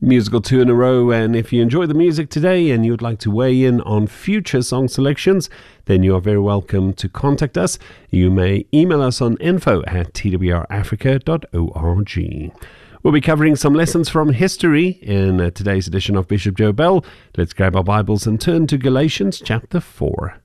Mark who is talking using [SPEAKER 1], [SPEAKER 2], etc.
[SPEAKER 1] Musical two in a row, and if you enjoy the music today and you'd like to weigh in on future song selections, then you are very welcome to contact us. You may email us on info@twrafrica.org. We'll be covering some lessons from history in today's edition of Bishop Joe Bell. Let's grab our Bibles and turn to Galatians chapter 4.